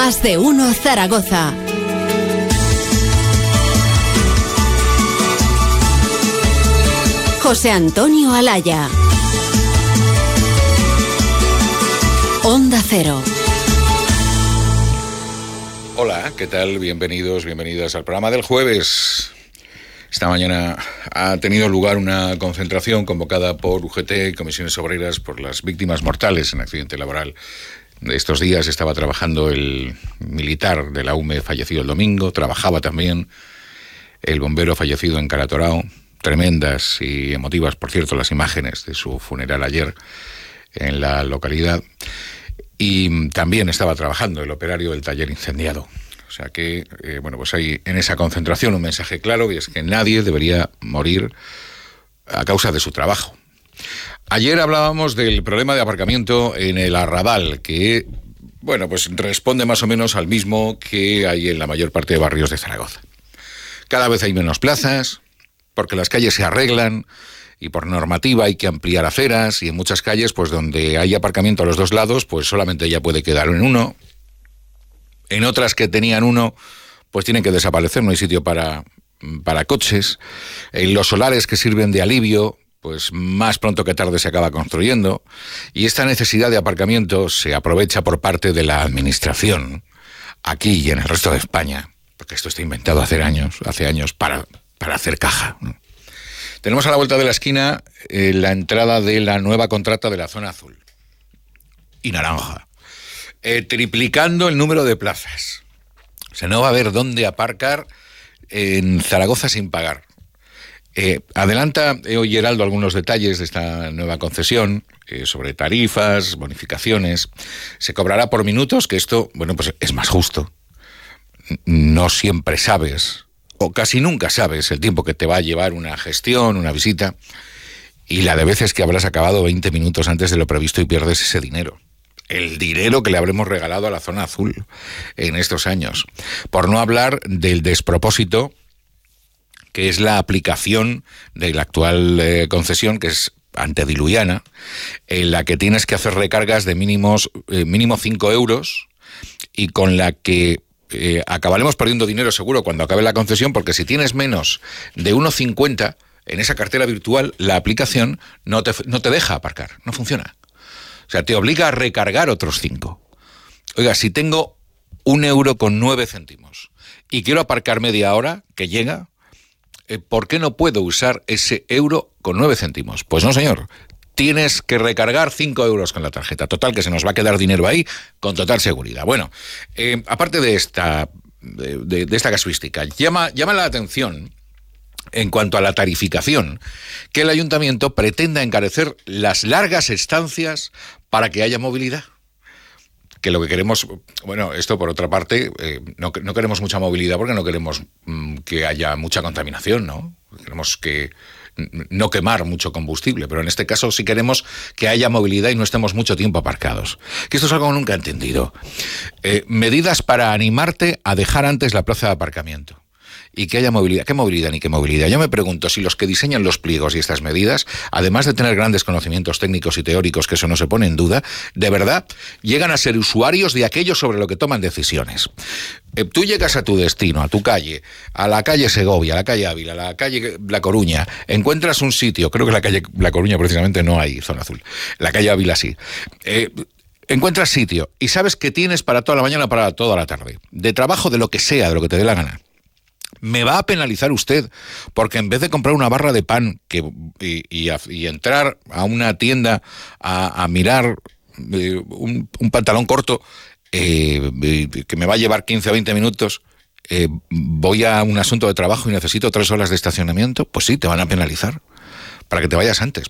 Más de Uno Zaragoza. José Antonio Alaya. Onda Cero. Hola, ¿qué tal? Bienvenidos, bienvenidas al programa del jueves. Esta mañana ha tenido lugar una concentración convocada por UGT y Comisiones Obreras por las víctimas mortales en accidente laboral. Estos días estaba trabajando el militar de la UME fallecido el domingo, trabajaba también el bombero fallecido en Caratorao. Tremendas y emotivas, por cierto, las imágenes de su funeral ayer en la localidad. Y también estaba trabajando el operario del taller incendiado. O sea que, pues hay en esa concentración un mensaje claro, y es que nadie debería morir a causa de su trabajo. Ayer hablábamos del problema de aparcamiento en el Arrabal, que, pues responde más o menos al mismo que hay en la mayor parte de barrios de Zaragoza. Cada vez hay menos plazas, porque las calles se arreglan y por normativa hay que ampliar aceras, y en muchas calles, pues donde hay aparcamiento a los dos lados, pues solamente ya puede quedar en uno. En otras que tenían uno, pues tienen que desaparecer, no hay sitio para coches. En los solares que sirven de alivio, pues más pronto que tarde se acaba construyendo, y esta necesidad de aparcamiento se aprovecha por parte de la administración, aquí y en el resto de España, porque esto está inventado hace años para hacer caja, ¿no? Tenemos a la vuelta de la esquina la entrada de la nueva contrata de la zona azul y naranja, triplicando el número de plazas. O sea, no va a haber dónde aparcar en Zaragoza sin pagar. Adelanta hoy Heraldo algunos detalles de esta nueva concesión, sobre tarifas, bonificaciones. Se cobrará por minutos, que esto, pues es más justo. No siempre sabes, o casi nunca sabes, el tiempo que te va a llevar una gestión, una visita, y la de veces que habrás acabado 20 minutos antes de lo previsto y pierdes ese dinero. El dinero que le habremos regalado a la zona azul en estos años. Por no hablar del despropósito que es la aplicación de la actual concesión, que es antediluviana, en la que tienes que hacer recargas de mínimo 5 euros, y con la que acabaremos perdiendo dinero seguro cuando acabe la concesión, porque si tienes menos de 1,50 en esa cartera virtual, la aplicación no te deja aparcar, no funciona. O sea, te obliga a recargar otros 5. Oiga, si tengo 1,09 € y quiero aparcar media hora que llega, ¿por qué no puedo usar ese 1,09 €? Pues no, señor. Tienes que recargar 5 euros con la tarjeta. Total, que se nos va a quedar dinero ahí con total seguridad. Bueno, aparte de esta casuística, llama la atención, en cuanto a la tarificación, que el ayuntamiento pretenda encarecer las largas estancias para que haya movilidad. Que lo que queremos, esto por otra parte, no queremos mucha movilidad porque no queremos que haya mucha contaminación, ¿no? Queremos no quemar mucho combustible, pero en este caso sí queremos que haya movilidad y no estemos mucho tiempo aparcados. Que esto es algo que nunca he entendido. Medidas para animarte a dejar antes la plaza de aparcamiento. Y que haya movilidad. ¿Qué movilidad ni qué movilidad? Yo me pregunto si los que diseñan los pliegos y estas medidas, además de tener grandes conocimientos técnicos y teóricos, que eso no se pone en duda, de verdad llegan a ser usuarios de aquello sobre lo que toman decisiones. Tú llegas a tu destino, a tu calle, a la calle Segovia, a la calle Ávila, a la calle La Coruña, encuentras un sitio, creo que la calle La Coruña precisamente no hay zona azul, la calle Ávila sí. Encuentras sitio y sabes que tienes para toda la mañana, para toda la tarde, de trabajo, de lo que sea, de lo que te dé la gana. Me va a penalizar usted, porque en vez de comprar una barra de pan y entrar a una tienda a mirar un pantalón corto que me va a llevar 15 o 20 minutos, voy a un asunto de trabajo y necesito 3 horas de estacionamiento, pues sí, te van a penalizar para que te vayas antes.